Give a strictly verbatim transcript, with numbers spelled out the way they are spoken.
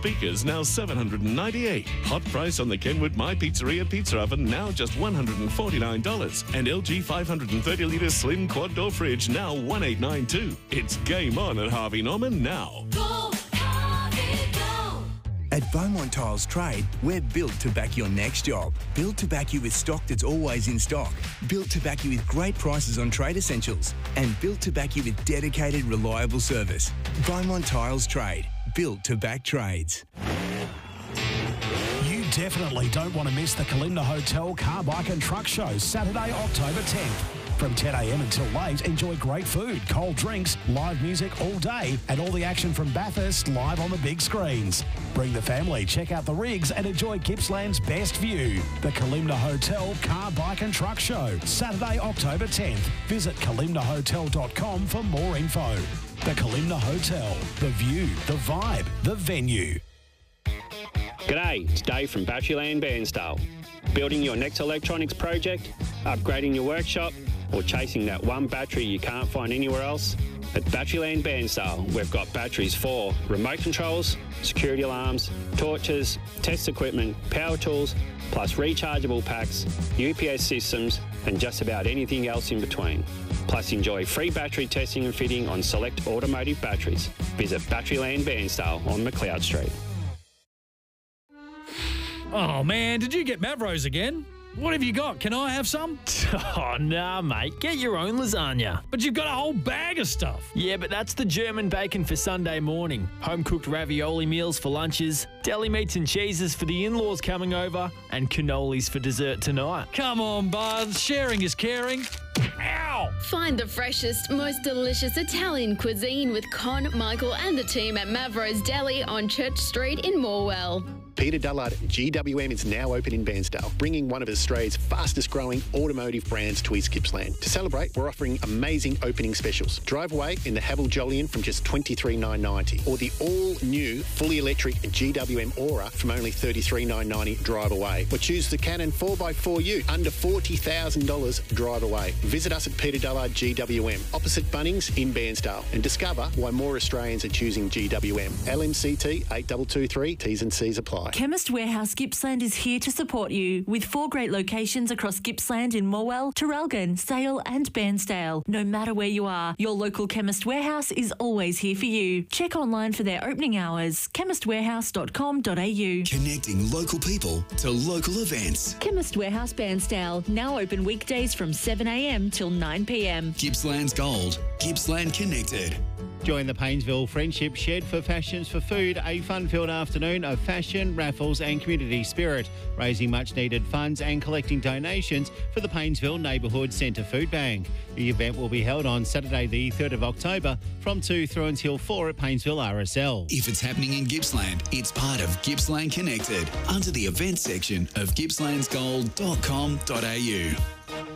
speakers now seven hundred ninety-eight dollars. Hot price on the Kenwood My Pizzeria pizza oven now just one hundred forty-nine dollars. And L G five hundred thirty litre slim quad door fridge now one thousand eight hundred ninety-two dollars. It's game on at Harvey Norman now. Go, Harvey, go! At Beaumont Tiles Trade, we're built to back your next job. Built to back you with stock that's always in stock. Built to back you with great prices on trade essentials. And built to back you with dedicated, reliable service. Beaumont Tiles Trade, built to back trades. You definitely don't want to miss the Kalimna Hotel Car, Bike and Truck Show, Saturday, October tenth. From ten a m until late, enjoy great food, cold drinks, live music all day, and all the action from Bathurst live on the big screens. Bring the family, check out the rigs, and enjoy Gippsland's best view. The Kalimna Hotel Car, Bike and Truck Show, Saturday, October tenth. Visit kalimna hotel dot com for more info. The Kalimna Hotel, the view, the vibe, the venue. G'day, it's Dave from Batteryland Bairnsdale. Building your next electronics project, upgrading your workshop, or chasing that one battery you can't find anywhere else? At Batteryland Bairnsdale, we've got batteries for remote controls, security alarms, torches, test equipment, power tools, plus rechargeable packs, U P S systems, and just about anything else in between. Plus enjoy free battery testing and fitting on select automotive batteries. Visit Batteryland Bairnsdale on McLeod Street. Oh, man, did you get Mavros again? What have you got? Can I have some? Oh, nah, mate. Get your own lasagna. But you've got a whole bag of stuff. Yeah, but that's the German bacon for Sunday morning. Home-cooked ravioli meals for lunches, deli meats and cheeses for the in-laws coming over, and cannolis for dessert tonight. Come on, bud. Sharing is caring. Ow! Find the freshest, most delicious Italian cuisine with Con, Michael and the team at Mavros Deli on Church Street in Morwell. Peter Dullard G W M is now open in Bairnsdale, bringing one of Australia's fastest growing automotive brands to East Gippsland. To celebrate, we're offering amazing opening specials. Drive away in the Haval Jolyon from just twenty-three thousand nine hundred ninety dollars, or the all-new fully electric G W M Aura from only thirty-three thousand nine hundred ninety dollars drive away. Or choose the Canon four by four U under forty thousand dollars drive away. Visit us at Peter Dullard G W M, opposite Bunnings in Bairnsdale, and discover why more Australians are choosing G W M. L M C T eight two two three, T's and C's apply. Chemist Warehouse Gippsland is here to support you with four great locations across Gippsland in Morwell, Traralgon, Sale and Bairnsdale. No matter where you are, your local Chemist Warehouse is always here for you. Check online for their opening hours, chemist warehouse dot com dot a u. Connecting local people to local events. Chemist Warehouse Bairnsdale, now open weekdays from seven a m till nine p m. Gippsland's Gold. Gippsland Connected. Join the Paynesville Friendship Shed for Fashions for Food, a fun-filled afternoon of fashion, raffles and community spirit, raising much-needed funds and collecting donations for the Paynesville Neighbourhood Centre Food Bank. The event will be held on Saturday the third of October from two through until four at Paynesville R S L. If it's happening in Gippsland, it's part of Gippsland Connected under the events section of gippslands gold dot com dot a u.